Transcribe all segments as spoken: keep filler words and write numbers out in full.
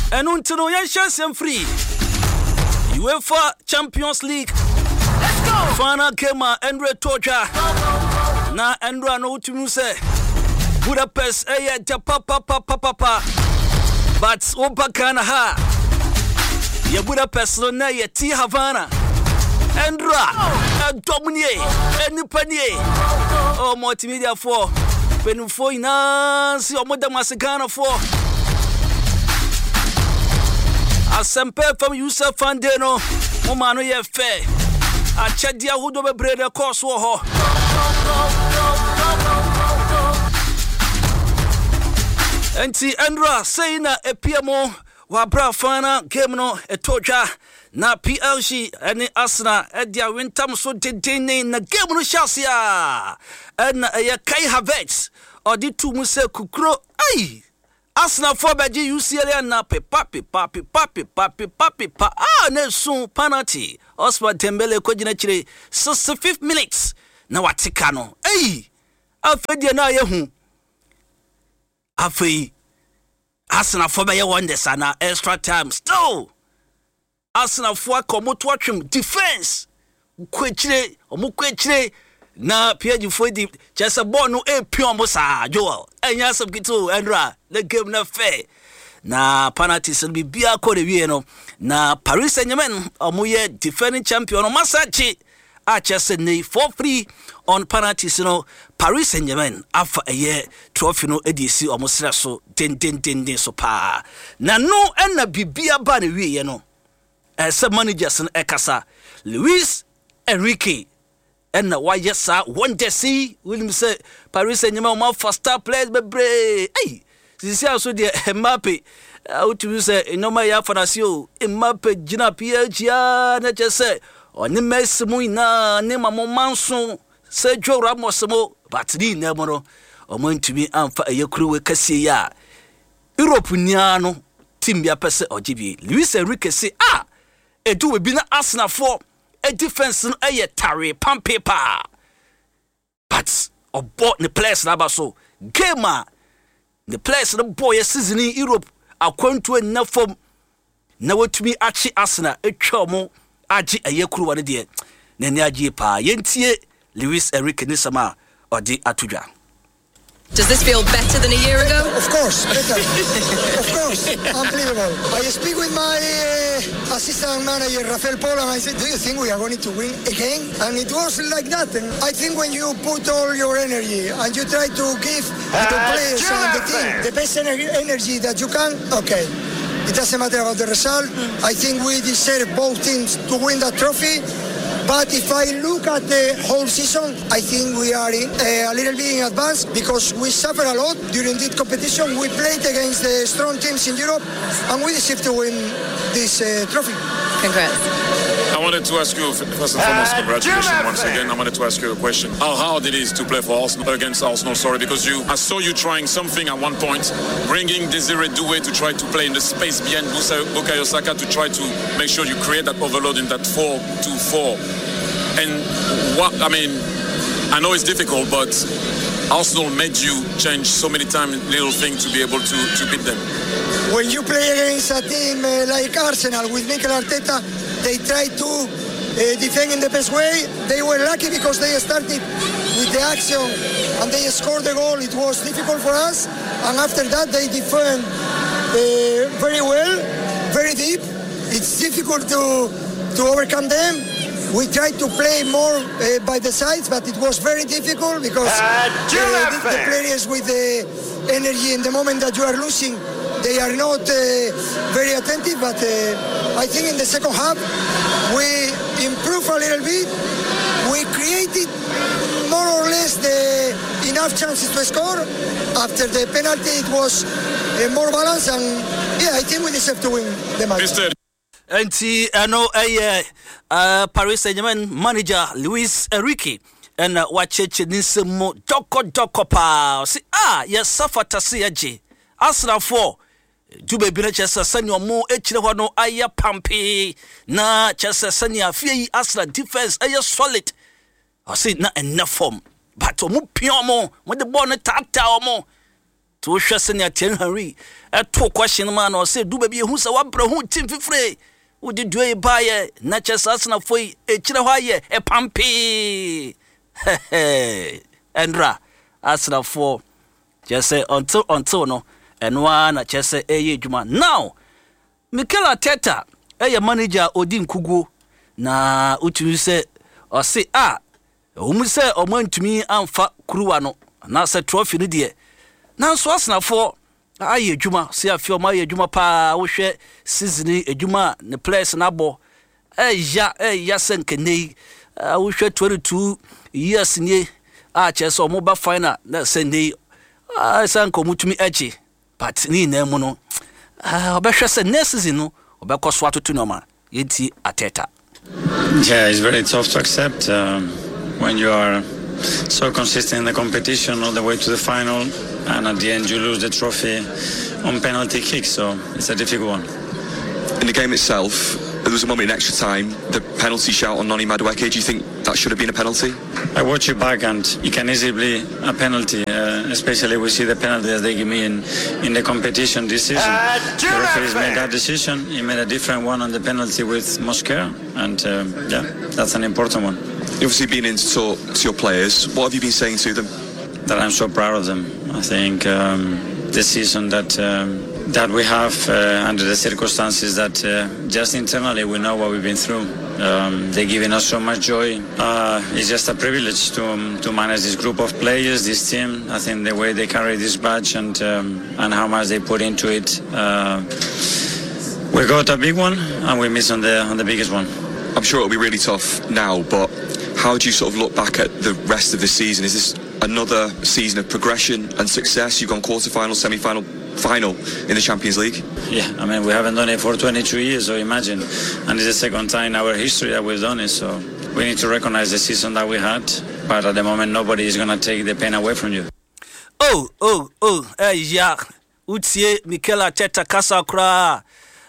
And until no yan chance and free. UEFA Champions League. Let's go. Final game Andre Toja. Na Andra no to say Budapest eh papa papa papa. But Opa Kana ha. Ya Budapest no na ya T Havana. Andra Dominier Enipanie. Oh multimedia for Penufo inansi omoda masigana for Asempe from Yusuf Fandeno Momano ye fe Achedia hudo bebre de course wo ho Enti Andra say na epiamo wa bra fana game no etoja na P L G ene Arsenal e dia wintam so dedene na game no shasia en ye Kai Havertz odi tu mu se kukro ai Arsenal for beji U C L A na pepa pepa pepa pepa pepa pepa ah na sun penalty Osman Dembele ko gina kire sixty-fifth minutes na watika no ei afedi na ye hu afei Arsenal for be wonders na extra time still Arsenal for komoto atwem defense kwechire omukwechire na P G for the just a ball no e pion sa Joel enya subkito Andra the game na fair na penalties will be bia ko de wie no na Paris Saint-Germain omoye defending champion no masachi a chese ne four three on penalties no Paris Saint-Germain afa eye trophy no edisi omosra so den den den den so pa na no na bibia ba ne wie no as managers no ekasa Luis Enrique and why yes sir one day see will say Paris Saint-Germain ma first star players bebre hey this is also the Mbappe out to say no my fantasio Mbappe gina P L G na just say oni Messi mu ina ne mamo manso Sergio Ramos mo but ni na mo o mo ntumi amfa ayekuru we kase ya Europe nia no team bia pese ogibi Luis Enrique say ah edu we bi na Arsenal for a defense no aye tare pam paper but obo the players na ba so gamer the players the boy season in Europe akwantu na form na watumi achi Arsenal etwa mo agi ayekuru wane de na ni agi pa yentie Luis Enrique ni sama odi atudwa. Does this feel better than a year ago? Of course, better. Of course, unbelievable. I speak with my uh, assistant manager, Rafael Paul, and I said, do you think we are going to win again? And it was like that. And I think when you put all your energy and you try to give uh, the players and the team the best ener- energy that you can, okay. It doesn't matter about the result. I think we deserve both teams to win that trophy. But if I look at the whole season, I think we are in, uh, a little bit in advance because we suffer a lot during this competition. We played against the strong teams in Europe and we deserve to win this uh, trophy. Congrats. I wanted to ask you, first and foremost, congratulations once again. I wanted to ask you a question. How hard it is to play for Arsenal, against Arsenal, sorry, because you, I saw you trying something at one point, bringing Desiree Doué to try to play in the space behind Bukayo Saka to try to make sure you create that overload in that four two four. And what, I mean, I know it's difficult, but Arsenal made you change so many times little things to be able to, to beat them. When you play against a team uh, like Arsenal with Mikel Arteta, they try to uh, defend in the best way. They were lucky because they started with the action and they scored the goal. It was difficult for us. And after that, they defend uh, very well, very deep. It's difficult to, to overcome them. We tried to play more uh, by the sides, but it was very difficult because uh, the, the players with the energy in the moment that you are losing, they are not uh, very attentive. But uh, I think in the second half, we improved a little bit. We created more or less the enough chances to score. After the penalty, it was uh, more balanced, and yeah, I think we deserve to win the match. Mister Anti ano eh uh, Paris Saint-Germain manager Luis Enrique and uh, wacheche nisemo doko doko pa si ah yes suffer si aje Arsenal four Dube bi na chese sani omo echire ho no aya pampe na chese sani afie Arsenal defense aya solid o si na enough form but omo pion mo mo the ball na tata omo to hwe senior Thierry Henry e to question man o say du ba bi hu se wa bra hu team fifre wo di due baye na chess Arsenal foi e kire ho aye e pampi Endra Arsenal for just say until until no and one just say eh juma now Mikel Arteta eh manager Odin Kugu na utumi say o say ah o mu say o mantumi amfa kuruwa no na say trophy ni de na so Arsenal for aye juma say afi o ma aye juma pa wo hwe season ejuma ne players na bo eh ya eh ya senkenei wo hwe twenty-two years ni a chese o mo ba final na senei ah san ko mutumi echi but ni na mu no ah obehwe se next season no obekoso atoto no ma yenti Arteta. Yeah, it's very tough to accept um, when you are so consistent in the competition all the way to the final and at the end you lose the trophy on penalty kicks, so it's a difficult one. In the game itself, there was a moment in extra time, the penalty shout on Noni Madueke. Do you think that should have been a penalty? I watch it back and it can easily be a penalty, uh, especially we see the penalty that they give me in, in the competition this season. Uh, the referees made that decision. He made a different one on the penalty with Mosquera, and um, yeah, that's an important one. You've obviously been in to talk to your players. What have you been saying to them? That I'm so proud of them. I think um, the season that um, that we have uh, under the circumstances that uh, just internally we know what we've been through. Um, they're giving us so much joy. Uh, it's just a privilege to um, to manage this group of players, this team. I think the way they carry this badge and um, and how much they put into it. Uh, we got a big one and we missed on the on the biggest one. I'm sure it'll be really tough now, but how do you sort of look back at the rest of the season? Is this another season of progression and success? You've gone quarter-final, semi-final, final in the Champions League? Yeah, I mean, we haven't done it for twenty-two years, so imagine. And it's the second time in our history that we've done it, so we need to recognize the season that we had, but at the moment, nobody is going to take the pain away from you. Oh, oh, oh, eh, yeah. Utie, Mikel Arteta, Kasa Kra,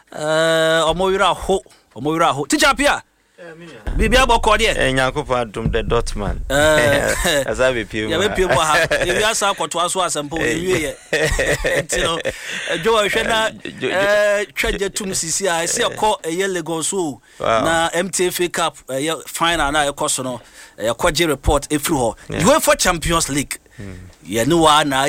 uh, Omoira Ho, Omoira Ho. Teacher Pia. Bibi aboko de eh nyakopa dum the dotman eh asa be pie ya be pie mo ha e wi asa akwoto aso asempo e wi ye ntino jo wa hwe na eh twaje tum sisi a ese ekọ eye Lagos o na M T F A Cup eh final na ekoso no e kwaje report efri ho you for Champions League ye no wa na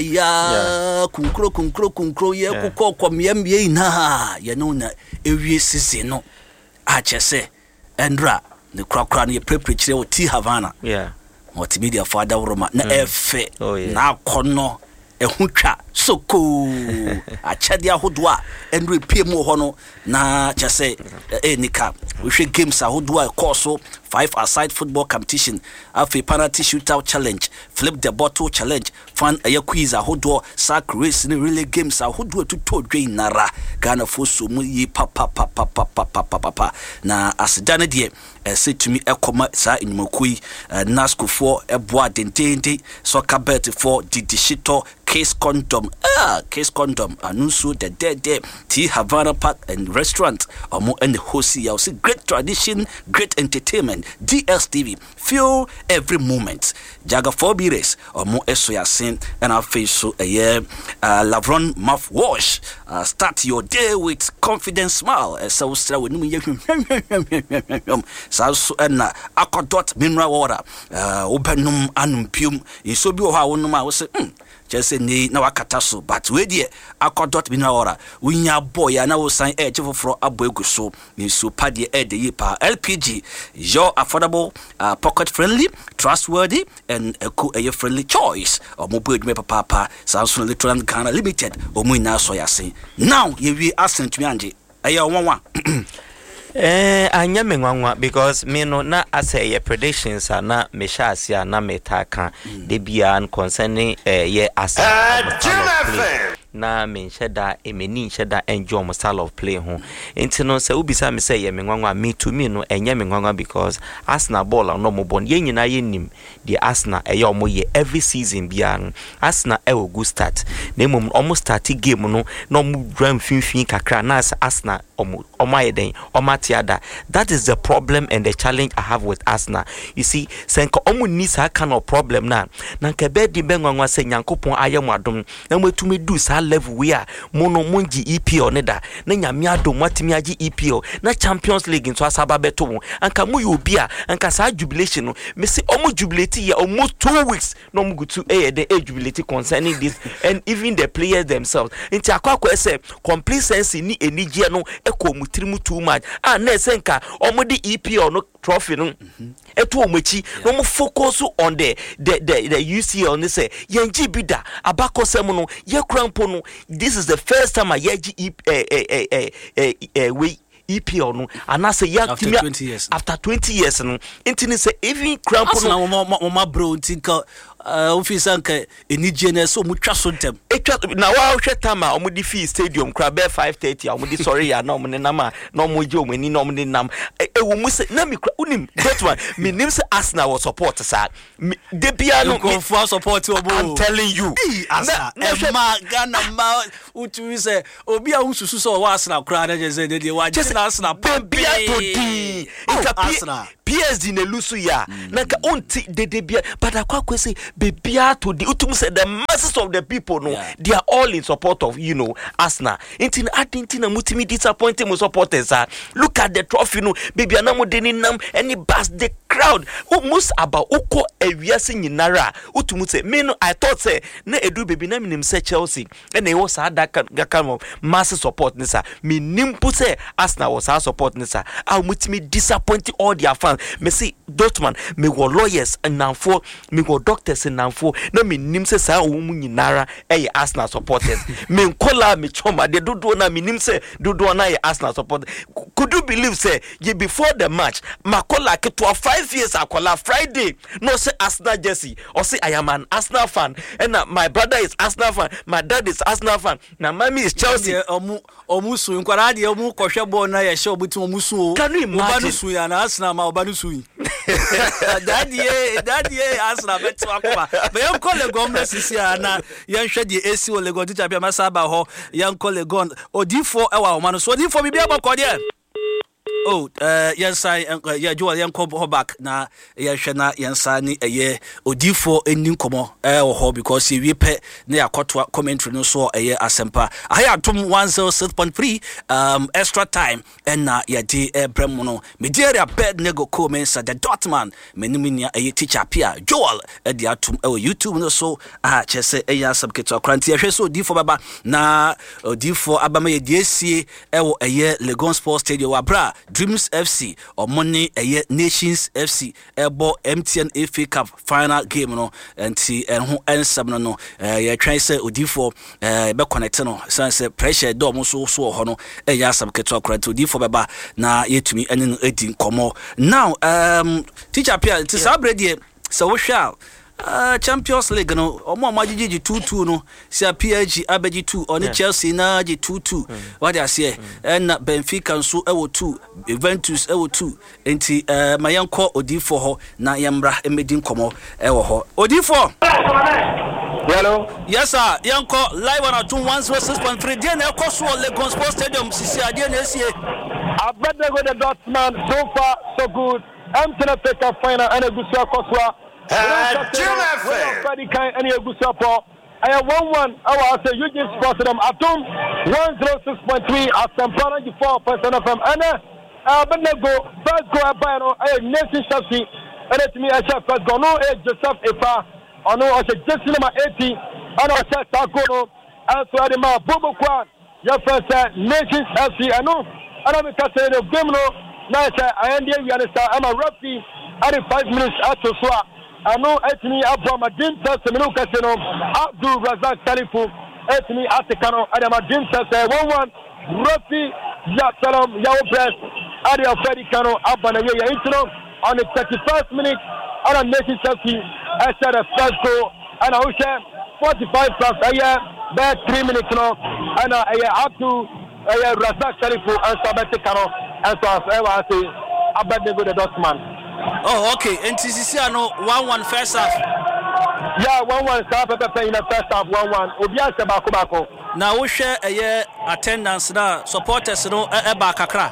ya kunkro kunkro kunkro ye kokọ komyamye na ye no na ewie sisi no a chese Endra the crocra ne prepare o T Havana yeah multimedia father roma na efe na kono ehutwa soko achade ahodo a Endra pie mu ho no na chese enika we hwe games ahodo a course five aside football competition afi penalty shootout challenge flip the bottle challenge fun a quiz ahodo sack race ni relay games ahodo to dwe nara Ghana fo so mu yi papa papa papa papa papa na asedane de say to me ekoma sa enyumakui nasco for eboa dentente soccer bet for didishito case condom ah case condom anusu the dead there T Havana Park and restaurant omo and the hosi you see great tradition great entertainment D S T V feel every moment jaga four bires omo esoya sin and our face so a year uh, Lavron mouthwash uh, start your day with confident smile as so stra we no so na aquadot mineral water uh obenum anumpium iso bi o ha wonum a wo se hmm just ni na wakata so but we dey aquadot mineral water winya boy ya na wo san e chefofro aboegu so ni so pade e de yipa L P G your affordable uh, pocket friendly trustworthy and eco a friendly choice or mobile me papa Samsung Electronic Ghana Limited omu ina so yase now ye wi asent mi anje aye onwa Eh anya me nwanwa because me no na ase ye predictions na me sha na metaka de bia concerning eh ye asa na me sheda e meni sheda enjoy my style of play ho enti no se ubisa me say ye me nwanwa me to me no enye me nwanwa because Arsenal ball no mo bon ye nyina ye nim the Arsenal e ye omo ye every season bia no Arsenal e go start na mum omo start game no no mo drum finfin kakra na Arsenal omo omo ayeden omo atiada. That is the problem and the challenge I have with Arsenal. You see senko omo ni sa kind of problem na na nke be di be nwanwa se Nyankopon ayem adom na mo tumi do sa level we a mono monji E P L ne da na nyame adom watimi agi E P L na Champions League nso asaba beto wo anka mo yo bi a anka sa jubilation no me say omo jubilate ye almost two weeks no mo gutu eh the age jubilate concerning this and even the players themselves nti akwakwa say complacency ni enije no eko mutirimu too much ah na say nka omo di E P L no trophy no eto omochi no mo focus on the the the, the U C L ne say yenji bida abakosem no ye krampo no. This is the first time I yeji eh eh eh eh eh we E P L no and I say yeah after twenty years after twenty years no intini say even krampo no mo ma bro tinka office anka enije na so mutwa so ntem etwa na wa hwe tama omo di fee stadium kra be five thirty omo di sorry ya na omo ne nam na omo je omo ni na omo ne nam e wo mu se na mi kra unim that one me nim se Arsenal was support sa de bia no go for support obo. I'm telling you Arsenal e ma Ghana ma utu se obi a unsusu so wa Arsenal kra na je se de wa je Arsenal bia to di Arsenal P S D ne lusu ya na ka onti de de bia but akwa kwese bebia to the utum say the masses of the people no yeah. They are all in support of you know Arsenal intin adentina mutimi disappointing supporters ah look at the trophy no bebia na mo deni nam any bus the crowd almost about uko ewiase nyinara utum say me no I thought say na edu bebi na minim say Chelsea and e was that kind of mass support nisa me nimpu say Arsenal was our support nisa ah mutimi disappointing all their fans me see Dortmund me go lawyers and now for me go doctors and now for na me nim say sa wo mu nyinara eh Arsenal supporters me nkola me choma de dodo na me nim say dodo na ye Arsenal supporters. Could you believe say ye before the match makola ke to five years akola Friday no say Arsenal jersey or say I am an Arsenal fan and uh, my brother is Arsenal fan, my dad is Arsenal fan, na mommy is Chelsea. omu omu su nkwara de omu kohwe ball na ye she obuti omu su. Can you imagine su ya na Arsenal ma obanu su daddy daddy Arsenal beto akoma be yon call Legon sisi na yan hwe de esi o Legon teacher bia masaba ho yan call Legon odifo ewa o manu so odifo bibia bokode. Oh, uh, yes, I, uh, yeah, Joel, young Cobo back na, yeah, Shana, Yansani, a year, Odifo, and Ninkomo, eh, or because he repay near Kotwa commentary no so a year asempa. I had two one zero six point three, um, extra time, and na, yeah, D. Bremono, Media bed nego comments at the Dortmund, Meniminia, a teacher Pia, Joel, at the atom, oh, YouTube, no so, ah, just say a year subject or cranty, so D for Baba, na, Odifo, Abame, D C, a year, Legon Sports Stadium, Abra. Dreams F C or money a year Nations F C ebo M T N F A Cup final game no enti en ho ensam no no eh try say odifo eh be connect no sense pressure do mo so so ho no e ya sab keto akora odifo beba na yetumi ene edi nkomo now um teacher Pierre ti sabrede so wo hwa Uh, Champions League no omo amagigi two two no sia P S G abeji two on yeah. Chelsea na ji two two mm. What I say and mm. Benfica nso ewo two Juventus ewo two enti uh, mayanko odifo ho na yamra emedi nkomo ewo ho odifo. Hello. Yes sir, yanko live on at one oh six point three dey na ekoso Legon Sports Stadium sisi ade na esie Abednego the Dortmund so far so good. M T N F A Cup final and Egusia Koswa. Uh, Jim F A. Any Egusia Paul. I have one one. I will say you just spotted them. Atom one zero six point three at Sampana four percent of them. And uh, Abednego first go up by no. I have Nation Chelsea. And it's me. I shall first go. No, it's Joseph Efa. I know I said just number eighty. And I said Takono. And so I did my Bobo Kwan. Your first Nation Chelsea. I know. And I'm saying the game no. Now I say I am there. We understand. I'm a referee. I did five minutes after swap. I know Ethni Abba Madin Test Minu Casino. Abdul Razak Talifu. Ethni Atikano. I am a Dim Test. one one. Rafi Yasalam Yao Press. Adia Fedicano. Abba Naya Intro. On the thirty-first minute. On a Nation Chelsea. I said a first goal. And I will share forty-five plus a year. about three minutes no and I up to I Razak Sharifu and Sabati Kano and so as I say about the good Dutchman. Oh, okay. And T C C no one one first half. Yeah, one one start in the first half one one. Obia Sebako Bako. Now we share a year attendance now supporters no e ba kakra.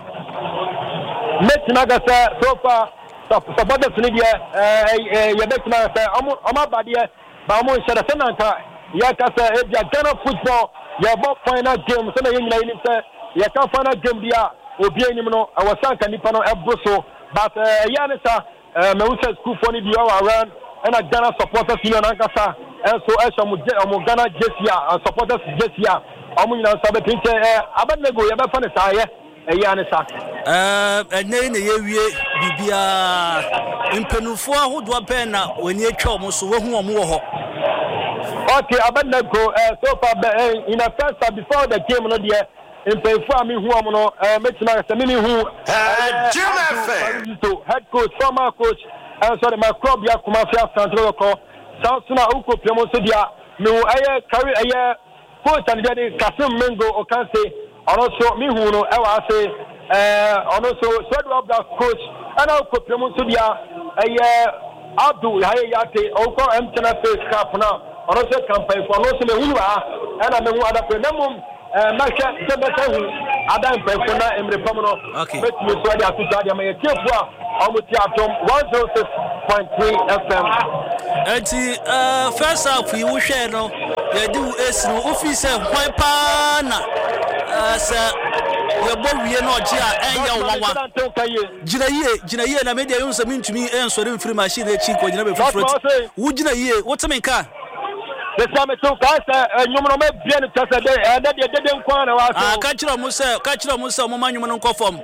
Met Nagasa so far supporters ni dia eh ye bet na say omo omo ba dia ba omo share senanka ya ka say e dia Ghana football ya bo final game so na ye nyina ni say ya ka final game dia obi anim no awasanka nipa no ebroso but ya ne sa me wo say school for ni dia around and a Ghana supporters union ankasa and so e so mo Ghana Jesia and supporters Jesia omo nyina so be pinche eh abanego ya be fa ne sa ye eh ne sa eh ene ne ye wie bibia impenufo ahodo pen na wani atwa omo so wo hu omo wo ho. Okay, abanego eh so far in a first half before the game no there impenufo ami hu omo no eh metina se mimi hu eh Jim to head coach former coach and sorry my club ya Kumasi Central ko Sansuna uko pemo so dia me aye carry aye coach and dey Kasim Mengo o kan say also me hu no e wa say eh also so up that coach and uko pemo so dia aye Abdul aye yate o ko Mtn face cap na also campaign for no so me hu a and me hu ada pe na mum eh masha sebeta hu ada pe for na emre pamono okay bet me so dia to dia me tiefua Omuti Atom one oh six point three F M. Enti uh first half you share no you do is no office why pa na uh say we bo wie no gi a enya wawa gina ye gina ye na media yun say mintumi ensori mfiri machine e chi ko gina be front wo gina ye what me ka the same to ka say nyum no me bia no tase de e de de de nkwa na wa so ah ka kira mu say ka kira mu say mo manyum no nkofom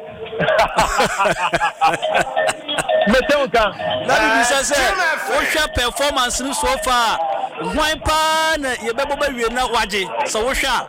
Metonka na bi say wo hwe performance ni so far why pa na ye bebo ba wie na waje so wo hwe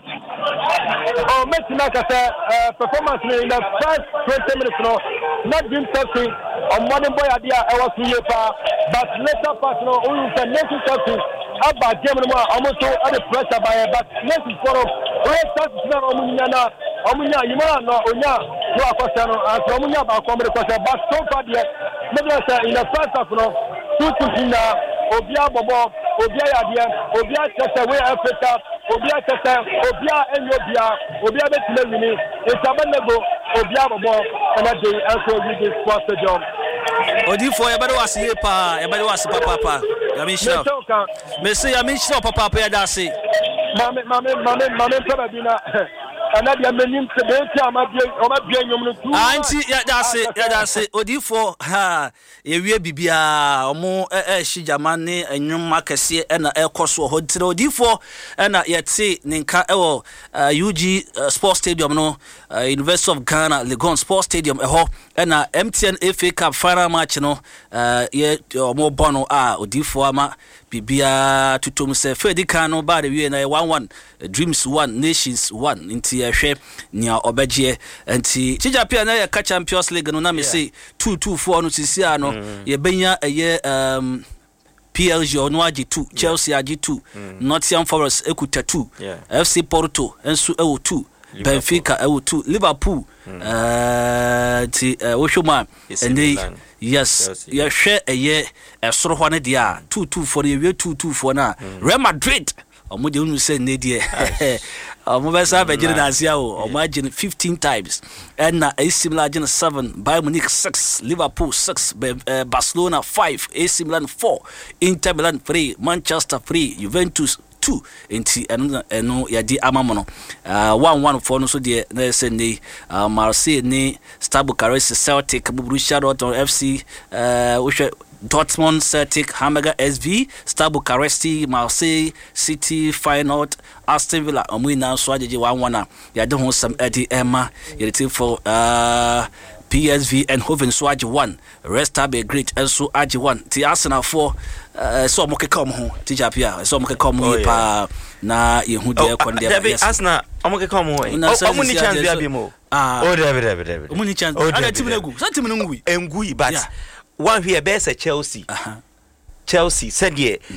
oh metina ka say performance in the first twenty minutes no not been touching on morning boy adia e was ye pa but later part no we can make it touching about game no almost at the pressure by but next for we start to omunya na omunya yimara no onya no akosa no as omunya ba komre kosa but so far there maybe say in the first half no two to na obia bobo obia yadia obia tete we Africa obia tete obia enyobia obia betile wini itabanego obia bobo na dey also with this sports stadium odi for ya bado wasi pa ya bado wasi papa papa ya misha Messi ya misha papa papa ya dasi mame mame mame mame papa bina anadia menim se be ti amabie omabie nyom no tu anti ya dasi ya dasi odi for ha ye wie bibia omo eh shijama ne enwom akese e na ekoso ho tire odi for e na yete ninka e wo U G Sports Stadium no University of Ghana Legon Sports Stadium e ho e na M T N F A Cup final match no ye omo bono a odi for ama bibia tutum se Fedi Kano ba de wie na one one Dreams one Nations one nti ehwe nia obeje nti chijapia na ya ka Champions League no na me say two two four no sisi ano ye benya eye um P L G ono agi two Chelsea agi two Nottingham Forest ekuta two F C Porto enso ewo two Benfica ewo two Liverpool uh ti wo hwoma ende yes ye hwe eye esoro ho ne dia two two four ye two two four na Real Madrid omo de unu se ne die omo be sa be jina asia o omo agin fifteen times and na A C Milan agin seven Bayern Munich six Liverpool six Barcelona five A C Milan four Inter Milan three Manchester three Juventus two enti eno eno yadi amamono uh one one for no so de na se ni Marseille ni Stade Bucharest Celtic Borussia Dortmund F C uh Dortmund, Celtic, Hamburger S V, Stade Bucharest, Marseille, City, Feyenoord, Aston Villa. Omu na so ajeje one one. Ya de ho some Eddie Emma. You team for uh P S V and Hoven so aje one. Rest Abe Great also aje one. Ti Arsenal for uh so mo ke come ho. Ti Japia so mo ke come ho pa na ye hu de kon de. Yes. Arsenal omo ke come ho. Omo ni chance bia bi mo. Ah. Oh David David David. Omo ni chance. Ada team na gu. Sa team na ngui. Ngui but one here best Chelsea. Uh-huh. Chelsea said yeah. Mm-hmm.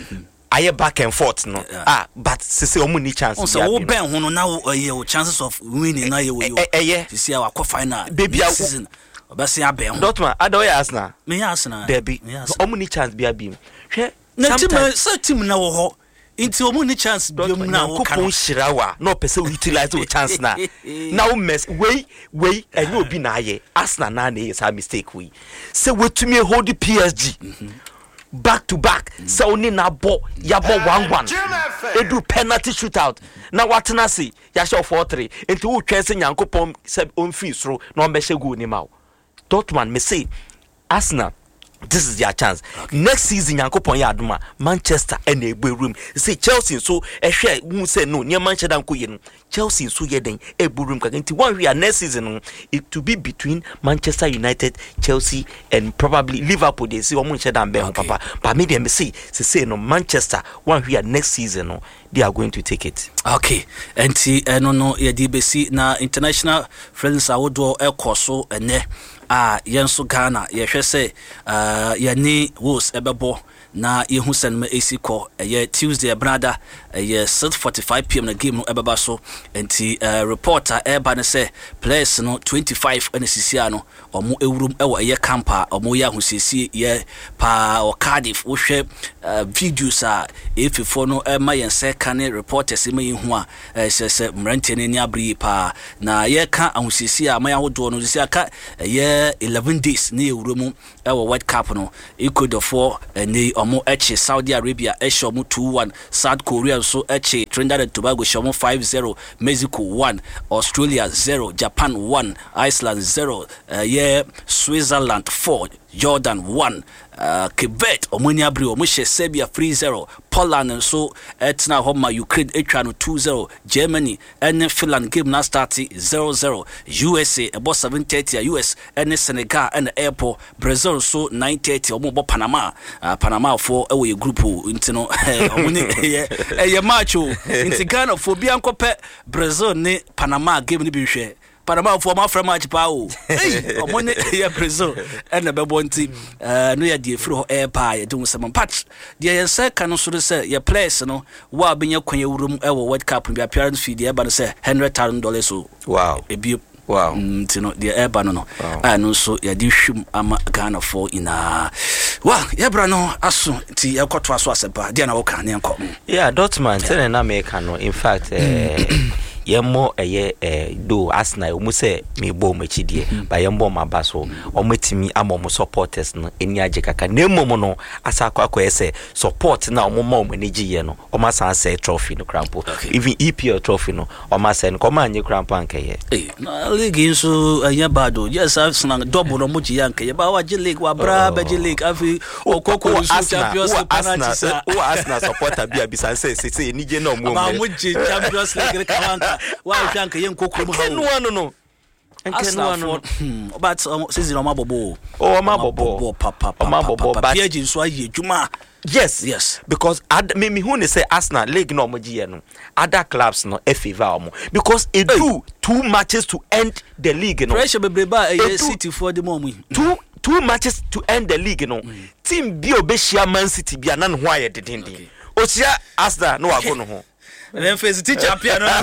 aye back and forth no yeah. ah but say omu ni chance on so wo ben ho no now uh, chances of winning na ye we eh see our final baby season obese aben ho Dortmund adoy Arsenal me Arsenal derby omu ni chance bia bi hwe na team so team na wo ho inti omu ni chance biom na wo kan shirawa no person utilize the chance na now mess we we enye obi na aye Arsenal na na is a mistake we say we to me hold the P S G mm-hmm. back to back so only na ball ya ball one one e do penalty shootout na what na say ya show four three into wo twense nyankopon say on free throw no be she go ni ma Dortmund me say Arsenal this is their chance. Okay. Next season, Yankopon Yaduma, Manchester and a room. Say Chelsea, so a share who say no near Manchester and Chelsea, so yet a room. One we are next season, it to be between Manchester United, Chelsea, and probably Liverpool. They see one Manchester and Ben Papa. But maybe I say, say no Manchester. One we are next season, they are going to take it. Okay, and see, I don't know, yeah, D B C na international friends I would do a course and ne. Ah, yenso Ghana, ye say, uh, ye ni wos ebebo na ye hu sen me A C ko ye Tuesday brother ye six forty-five p m na game no ebeba so enti uh, reporter eba ne say players no twenty-five ene sisia no omo ewurum ewo ye camper omo ya hu sisi ye pa o Cardiff wo hwe uh, videos a efifo no e ma yen say kan reporters me hu a se se mrante ne ni abri pa na ye ka ahusisi a ma ya wodo no sisi aka ye eleven days ne ewurum ewo World Cup no Ecuador for ne omo eche Saudi Arabia esho mo two one South Korea so eche Trinidad and Tobago shomo five zero Mexico one Australia zero Japan one Iceland zero uh, yeah Switzerland four Jordan one uh, Quebec omoni abri omushe Serbia three zero Poland and so etna homa Ukraine etwa two zero Germany and Finland game na start zero zero U S A about seven thirty U S and Senegal and airport Brazil so nine thirty omo bo Panama uh, Panama for away group into no omoni eh eh match o into Ghana for bi ankope Brazil ne Panama game ni bi hwe Panama for my friend match pa o hey omoni ya Brazil and be bonti uh, no ya die free air pa ya do some patch the yen say kan so say ya players no wa benya kwan ya wurum e World Cup bi appearance fee the ba say one hundred thousand dollars so wow e bi wow mm, no the air ba no no and so ya di hwum ama Ghana for ina wa ya bra no aso ti ya kwoto aso asepa dia na wo kan ne enko yeah Dortmund tell na make no in fact eh yemo eye eh do Arsenal omu se me bo machidie ba yembo mabaso ometimi amomo supporters no eni age kaka na emom no asakwa akwa ese support na omoma omanigi ye no oma san say trophy no crampo even E P L trophy no oma say no koma anye crampo anka ye eh na league so anya bado yes Arsenal double no muji yanka ye ba wa je league wa bra ba je league afi okoko so Champions League penalty sa o Arsenal supporter bia bi san say say ni je na omo ba muji Champions League kawanka wa hwanka yen kokoro mu ha no no no Arsenal no but season oma bobo oh oma bobo papa oma bobo but P S G so aye djuma yes yes because ad, me me who say Arsenal league no mo giye no other clubs no e favor omo because it hey. do two matches to end the league no pressure bebreba e City for the moment two two matches to end the league no mm. team bi obehia Man City bi anan ho aye dedenden osia Arsenal no ago no ho then face teacher pia no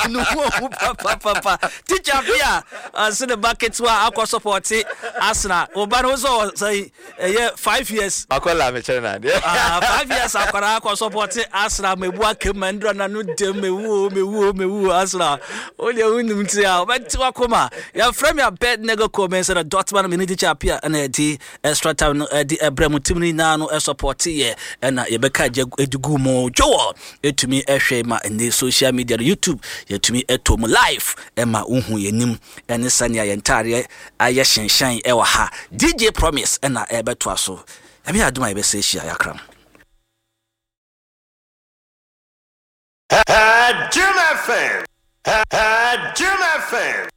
no papa papa teacher pia and so the bucket wa akwa support Arsenal oba no so say eh five years akola me chere na ah five years akwara akwa support Arsenal mebu akemandro na no dem mewu mewu mewu Arsenal only unum tia but wakoma ya frame ya bed nego comments that Dortmund me need teacher pia na di extra time no di ebremu team ni na no support ye na ye beka edugu mo jowo etumi ehwe ma in social media YouTube yetumi etom live ema unhu yenim ene sania yentare aye hyenhyen ewa ha D J Promise ena ebeto aso emi aduma ebe se hia yakram Jim F M Jim F M